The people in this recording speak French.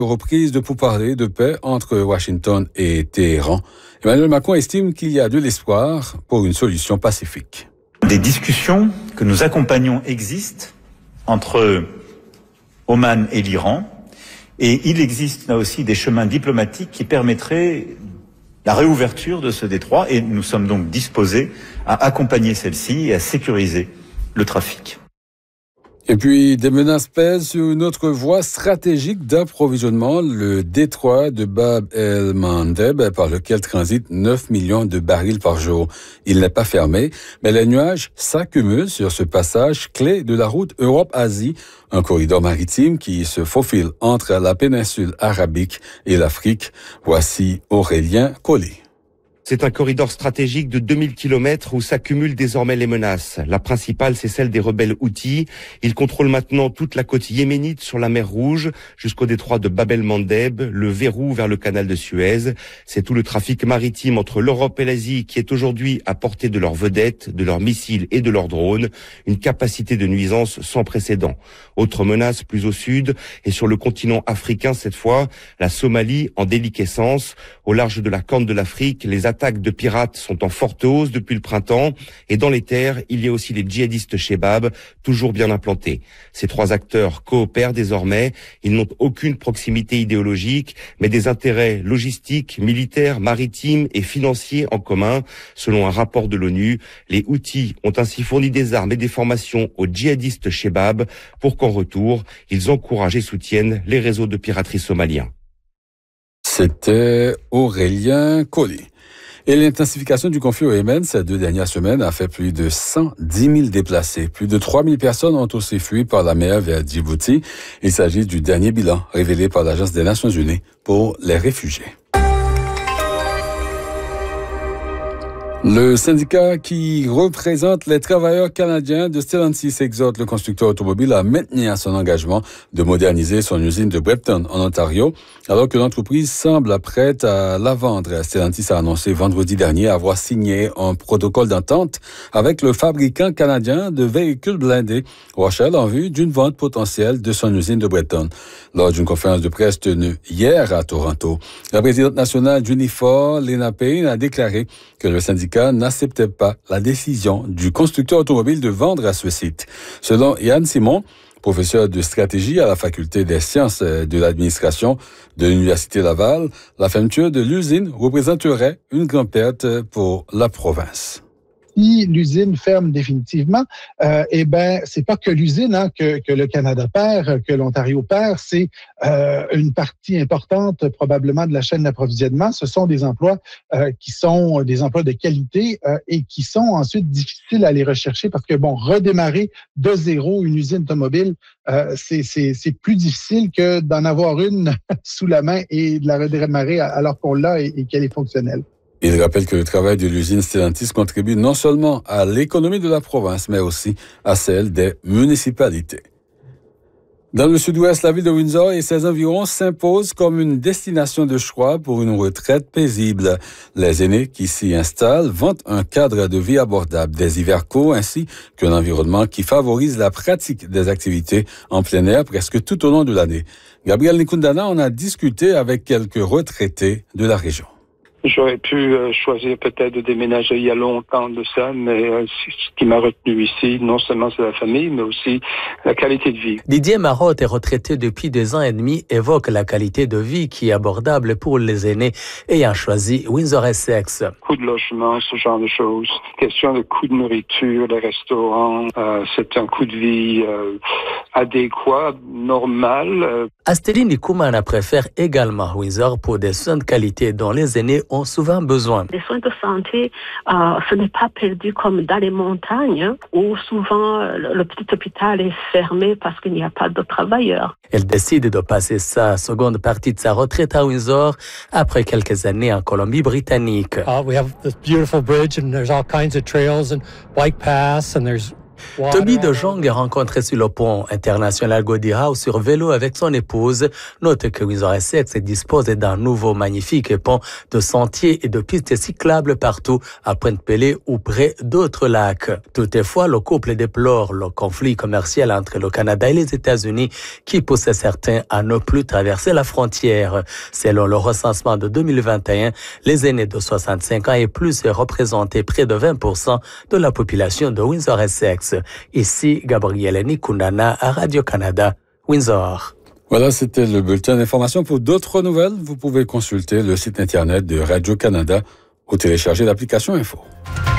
Reprise de pourparlers de paix entre Washington et Téhéran. Emmanuel Macron estime qu'il y a de l'espoir pour une solution pacifique. Des discussions que nous accompagnons existent entre Oman et l'Iran. Et il existe là aussi des chemins diplomatiques qui permettraient la réouverture de ce détroit. Et nous sommes donc disposés à accompagner celle-ci et à sécuriser le trafic. Et puis, des menaces pèsent sur une autre voie stratégique d'approvisionnement, le détroit de Bab el-Mandeb, par lequel transitent 9 millions de barils par jour. Il n'est pas fermé, mais les nuages s'accumulent sur ce passage clé de la route Europe-Asie, un corridor maritime qui se faufile entre la péninsule arabique et l'Afrique. Voici Aurélien Collet. C'est un corridor stratégique de 2000 km où s'accumulent désormais les menaces. La principale, c'est celle des rebelles Houthis. Ils contrôlent maintenant toute la côte yéménite sur la mer Rouge jusqu'au détroit de Bab el-Mandeb, le verrou vers le canal de Suez. C'est tout le trafic maritime entre l'Europe et l'Asie qui est aujourd'hui à portée de leurs vedettes, de leurs missiles et de leurs drones. Une capacité de nuisance sans précédent. Autre menace plus au sud et sur le continent africain cette fois, la Somalie en déliquescence. Au large de la Corne de l'Afrique, les attaques de pirates sont en forte hausse depuis le printemps et dans les terres, il y a aussi les djihadistes Chebab, toujours bien implantés. Ces trois acteurs coopèrent désormais, ils n'ont aucune proximité idéologique, mais des intérêts logistiques, militaires, maritimes et financiers en commun. Selon un rapport de l'ONU, les Houthis ont ainsi fourni des armes et des formations aux djihadistes Chebab pour qu'en retour, ils encouragent et soutiennent les réseaux de piraterie somaliens. C'était Aurélien Collet. Et l'intensification du conflit au Yémen ces 2 dernières semaines a fait plus de 110 000 déplacés. Plus de 3 000 personnes ont aussi fui par la mer vers Djibouti. Il s'agit du dernier bilan révélé par l'Agence des Nations Unies pour les réfugiés. Le syndicat qui représente les travailleurs canadiens de Stellantis exhorte le constructeur automobile à maintenir son engagement de moderniser son usine de Brampton en Ontario, alors que l'entreprise semble prête à la vendre. Stellantis a annoncé vendredi dernier avoir signé un protocole d'entente avec le fabricant canadien de véhicules blindés Rochelle en vue d'une vente potentielle de son usine de Brampton. Lors d'une conférence de presse tenue hier à Toronto, la présidente nationale d'Unifor, Lena Payne, a déclaré que le syndicat n'acceptait pas la décision du constructeur automobile de vendre à ce site. Selon Yann Simon, professeur de stratégie à la faculté des sciences de l'administration de l'Université Laval, la fermeture de l'usine représenterait une grande perte pour la province. Si l'usine ferme définitivement, c'est pas que l'usine que le Canada perd, que l'Ontario perd, c'est une partie importante probablement de la chaîne d'approvisionnement. Ce sont des emplois qui sont des emplois de qualité et qui sont ensuite difficiles à aller rechercher parce que redémarrer de zéro une usine automobile, c'est plus difficile que d'en avoir une sous la main et de la redémarrer alors qu'on l'a et qu'elle est fonctionnelle. Il rappelle que le travail de l'usine Stellantis contribue non seulement à l'économie de la province, mais aussi à celle des municipalités. Dans le sud-ouest, la ville de Windsor et ses environs s'imposent comme une destination de choix pour une retraite paisible. Les aînés qui s'y installent vantent un cadre de vie abordable, des hivers courts ainsi qu'un environnement qui favorise la pratique des activités en plein air presque tout au long de l'année. Gabriel Nikundana en a discuté avec quelques retraités de la région. J'aurais pu choisir peut-être de déménager il y a longtemps de ça, mais ce qui m'a retenu ici, non seulement c'est la famille, mais aussi la qualité de vie. Didier Marotte est retraité depuis 2 ans et demi, évoque la qualité de vie qui est abordable pour les aînés ayant choisi Windsor-Essex. Coût de logement, ce genre de choses. Question de coût de nourriture, les restaurants, c'est un coût de vie adéquat, normal. Astéline Koumana préfère également Windsor pour des soins de qualité dont les aînés ont souvent besoin. Les soins de santé, ce n'est pas perdu comme dans les montagnes où souvent le petit hôpital est fermé parce qu'il n'y a pas de travailleurs. Elle décide de passer sa seconde partie de sa retraite à Windsor après quelques années en Colombie-Britannique. We have this beautiful bridge and there's all kinds of trails and bike paths and there's Toby de Jong est rencontré sur le pont international Gordie Howe sur vélo avec son épouse. Note que Windsor-Essex dispose d'un nouveau magnifique pont de sentiers et de pistes cyclables partout à Pointe-Pellée ou près d'autres lacs. Toutefois, le couple déplore le conflit commercial entre le Canada et les États-Unis qui pousse certains à ne plus traverser la frontière. Selon le recensement de 2021, les aînés de 65 ans et plus représentaient près de 20% de la population de Windsor-Essex. Ici, Gabriel Nikundana à Radio-Canada, Windsor. Voilà, c'était le bulletin d'information. Pour d'autres nouvelles, vous pouvez consulter le site Internet de Radio-Canada ou télécharger l'application Info.